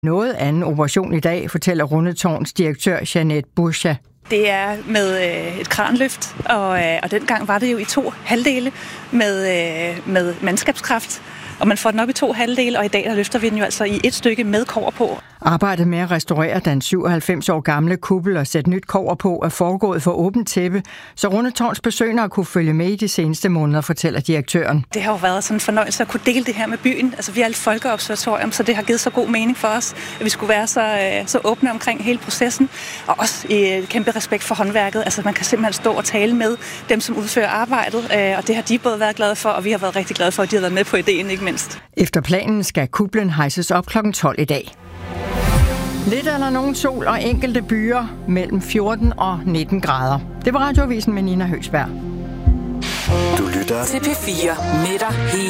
Noget anden operation i dag, fortæller Rundetårns direktør Jeanette Burcha. Det er med et kranløft, og dengang var det jo i 2 halvdele med mandskabskraft. Og man får den op i 2 halvdele, og i dag der løfter vi den jo altså i 1 stykke med kobber på. Arbejdet med at restaurere den 97 år gamle kuppel og sætte nyt kobber på er foregået for åbent tæppe, så Rundetårns besøgende kunne følge med i de seneste måneder, fortæller direktøren. Det har jo været sådan en fornøjelse at kunne dele det her med byen. Altså vi er et folkeobservatorium, så det har givet så god mening for os, at vi skulle være så åbne omkring hele processen. Og også i kæmpe respekt for håndværket. Altså man kan simpelthen stå og tale med dem, som udfører arbejdet, og det har de både været glade for, og vi har været rigtig glade for, at de har været med på ideen, ikke mindst. Efter planen skal kuplen hejses op kl. 12 i dag. Lidt eller nogen sol og enkelte byer mellem 14 og 19 grader. Det var Radioavisen med Nina Høgsberg. Du lytter til P4 med dig hele